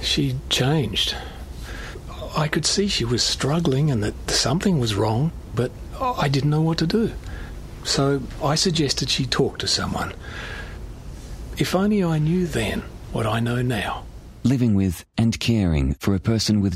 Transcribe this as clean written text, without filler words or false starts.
She'd changed. I could see she was struggling and that something was wrong, but I didn't know what to do. So I suggested she talk to someone. If only I knew then what I know now. Living with and caring for a person with